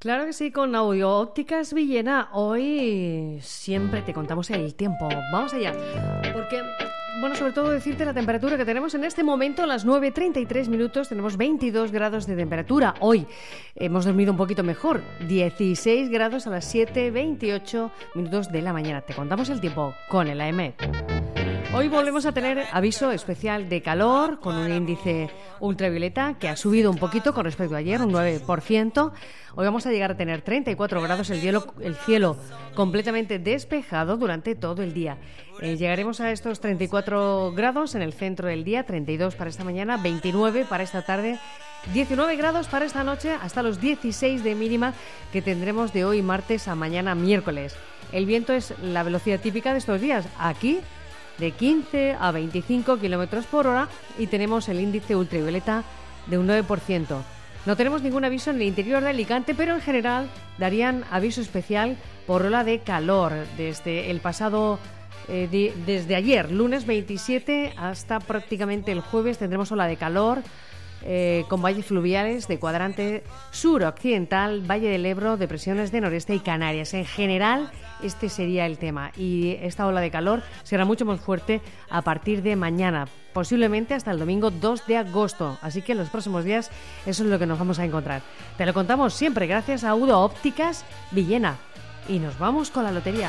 Claro que sí, con Audio Ópticas Villena. Hoy siempre te contamos el tiempo. Vamos allá. Porque, sobre todo decirte la temperatura que tenemos en este momento, a las 9:33 minutos, tenemos 22 grados de temperatura. Hoy hemos dormido un poquito mejor, 16 grados a las 7:28 minutos de la mañana. Te contamos el tiempo con el AEMET. Hoy volvemos a tener aviso especial de calor con un índice ultravioleta que ha subido un poquito con respecto a ayer, un 9%. Hoy vamos a llegar a tener 34 grados, el cielo completamente despejado durante todo el día. Llegaremos a estos 34 grados en el centro del día, 32 para esta mañana, 29 para esta tarde, 19 grados para esta noche, hasta los 16 de mínima que tendremos de hoy martes a mañana miércoles. El viento es la velocidad típica de estos días. Aquí, de 15 a 25 kilómetros por hora, y tenemos el índice ultravioleta de un 9%. No tenemos ningún aviso en el interior de Alicante, pero en general darían aviso especial por ola de calor desde el pasado, desde ayer, lunes 27, hasta prácticamente el jueves tendremos ola de calor. Con valles fluviales de cuadrante suroccidental, Valle del Ebro, depresiones de noreste y Canarias. En general, este sería el tema. Y esta ola de calor será mucho más fuerte a partir de mañana, posiblemente hasta el domingo 2 de agosto. Así que en los próximos días eso es lo que nos vamos a encontrar. Te lo contamos siempre gracias a Audio Ópticas Villena. Y nos vamos con la lotería.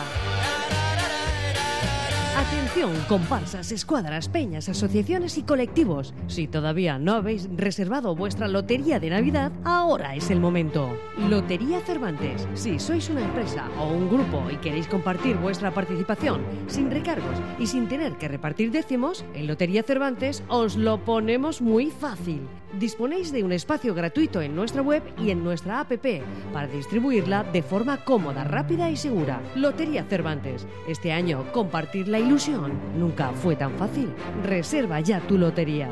Atención, comparsas, escuadras, peñas, asociaciones y colectivos. Si todavía no habéis reservado vuestra lotería de Navidad, ahora es el momento. Lotería Cervantes. Si sois una empresa o un grupo y queréis compartir vuestra participación sin recargos y sin tener que repartir décimos, en Lotería Cervantes os lo ponemos muy fácil. Disponéis de un espacio gratuito en nuestra web y en nuestra app para distribuirla de forma cómoda, rápida y segura. Lotería Cervantes. Este año compartir la ilusión nunca fue tan fácil. Reserva ya tu lotería.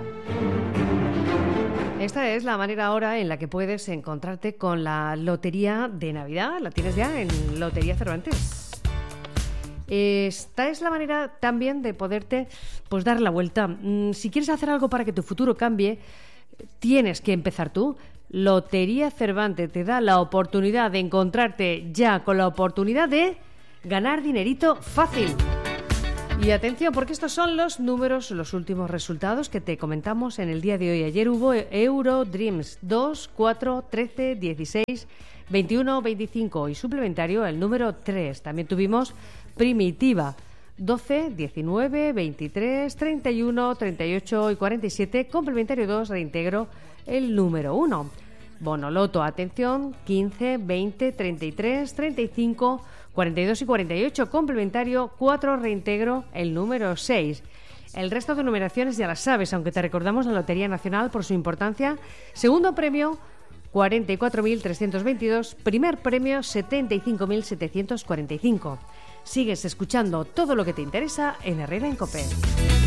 Esta es la manera ahora en la que puedes encontrarte con la lotería de Navidad. La tienes ya en Lotería Cervantes. Esta es la manera también de poderte dar la vuelta. Si quieres hacer algo para que tu futuro cambie, tienes que empezar tú. Lotería Cervantes te da la oportunidad de encontrarte ya con la oportunidad de ganar dinerito fácil. Y atención, porque estos son los números, los últimos resultados que te comentamos en el día de hoy. Ayer hubo Eurodreams 2, 4, 13, 16, 21, 25 y suplementario el número 3. También tuvimos Primitiva 12, 19, 23, 31, 38 y 47, complementario 2, reintegro el número 1. Bonoloto, atención, 15, 20, 33, 35, 42 y 48, complementario 4, reintegro el número 6. El resto de numeraciones ya las sabes, aunque te recordamos la Lotería Nacional por su importancia. Segundo premio, 44.322, primer premio, 75.745. Sigues escuchando todo lo que te interesa en Herrera en COPE.